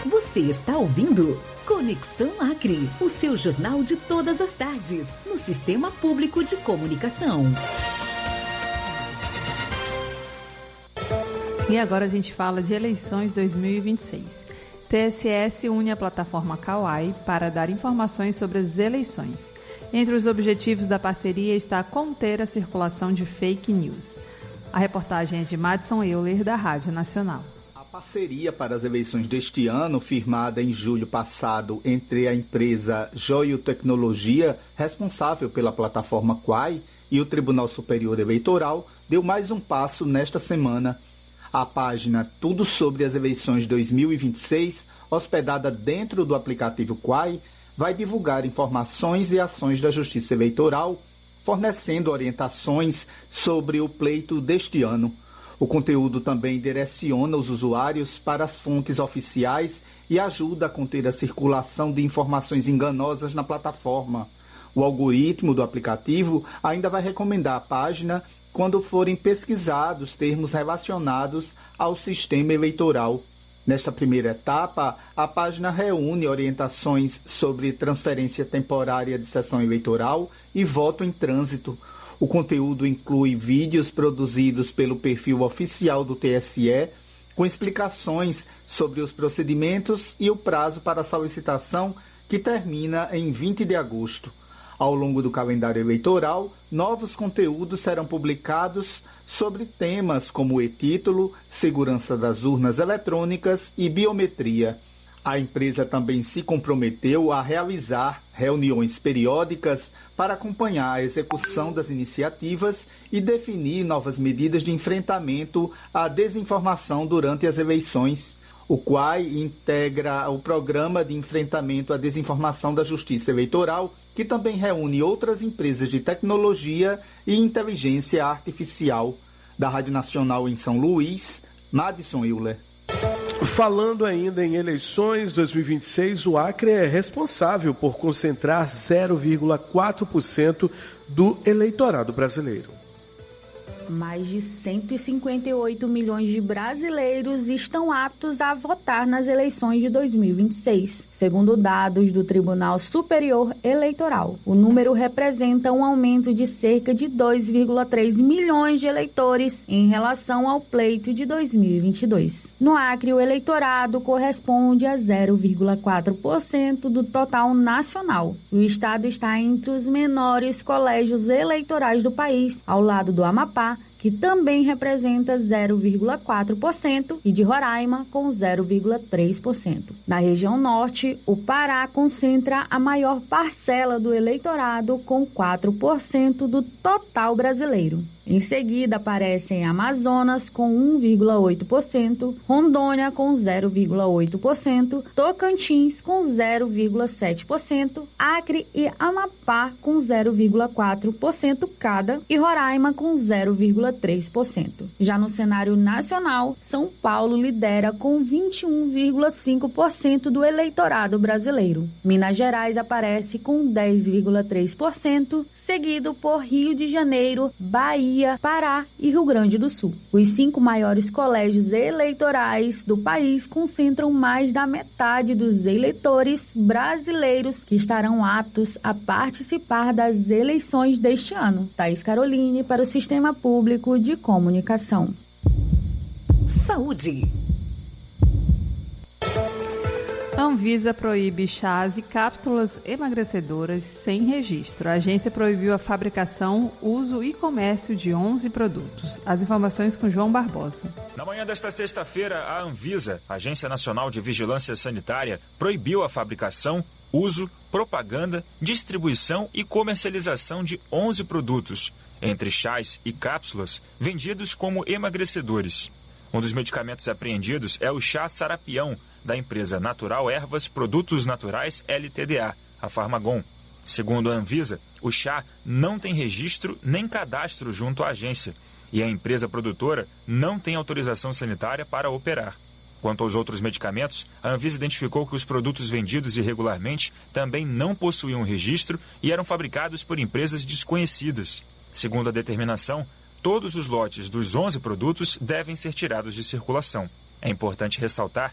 Você está ouvindo Conexão Acre, o seu jornal de todas as tardes, no Sistema Público de Comunicação. E agora a gente fala de eleições 2026. TSE une a plataforma Kawai para dar informações sobre as eleições. Entre os objetivos da parceria está conter a circulação de fake news. A reportagem é de Madison Euler, da Rádio Nacional. A parceria para as eleições deste ano, firmada em julho passado entre a empresa Joio Tecnologia, responsável pela plataforma Kawai, e o Tribunal Superior Eleitoral, deu mais um passo nesta semana. A página Tudo sobre as Eleições 2026, hospedada dentro do aplicativo Kawai, vai divulgar informações e ações da Justiça Eleitoral, fornecendo orientações sobre o pleito deste ano. O conteúdo também direciona os usuários para as fontes oficiais e ajuda a conter a circulação de informações enganosas na plataforma. O algoritmo do aplicativo ainda vai recomendar a página quando forem pesquisados termos relacionados ao sistema eleitoral. Nesta primeira etapa, a página reúne orientações sobre transferência temporária de sessão eleitoral e voto em trânsito. O conteúdo inclui vídeos produzidos pelo perfil oficial do TSE, com explicações sobre os procedimentos e o prazo para a solicitação, que termina em 20 de agosto. Ao longo do calendário eleitoral, novos conteúdos serão publicados sobre temas como e-título, segurança das urnas eletrônicas e biometria. A empresa também se comprometeu a realizar reuniões periódicas para acompanhar a execução das iniciativas e definir novas medidas de enfrentamento à desinformação durante as eleições. O Kawai integra o Programa de Enfrentamento à Desinformação da Justiça Eleitoral, que também reúne outras empresas de tecnologia e inteligência artificial. Da Rádio Nacional em São Luís, Madison Euler. Falando ainda em eleições 2026, o Acre é responsável por concentrar 0,4% do eleitorado brasileiro. Mais de 158 milhões de brasileiros estão aptos a votar nas eleições de 2026, segundo dados do Tribunal Superior Eleitoral. O número representa um aumento de cerca de 2,3 milhões de eleitores em relação ao pleito de 2022. No Acre, o eleitorado corresponde a 0,4% do total nacional. O estado está entre os menores colégios eleitorais do país, ao lado do Amapá, que também representa 0,4%, e de Roraima, com 0,3%. Na região norte, o Pará concentra a maior parcela do eleitorado, com 4% do total brasileiro. Em seguida, aparecem Amazonas, com 1,8%, Rondônia, com 0,8%, Tocantins, com 0,7%, Acre e Amapá, com 0,4% cada, e Roraima, com 0,3%. Já no cenário nacional, São Paulo lidera com 21,5% do eleitorado brasileiro. Minas Gerais aparece com 10,3%, seguido por Rio de Janeiro, Bahia, Pará e Rio Grande do Sul. Os 5 maiores colégios eleitorais do país concentram mais da metade dos eleitores brasileiros que estarão aptos a participar das eleições deste ano. Thaís Caroline, para o Sistema Público de Comunicação. Saúde. A Anvisa proíbe chás e cápsulas emagrecedoras sem registro. A agência proibiu a fabricação, uso e comércio de 11 produtos. As informações com João Barbosa. Na manhã desta sexta-feira, a Anvisa, Agência Nacional de Vigilância Sanitária, proibiu a fabricação, uso, propaganda, distribuição e comercialização de 11 produtos, entre chás e cápsulas, vendidos como emagrecedores. Um dos medicamentos apreendidos é o chá Sarapião, da empresa Natural Ervas Produtos Naturais LTDA, a Farmagon. Segundo a Anvisa, o chá não tem registro nem cadastro junto à agência e a empresa produtora não tem autorização sanitária para operar. Quanto aos outros medicamentos, a Anvisa identificou que os produtos vendidos irregularmente também não possuíam registro e eram fabricados por empresas desconhecidas. Segundo a determinação, todos os lotes dos 11 produtos devem ser tirados de circulação. É importante ressaltar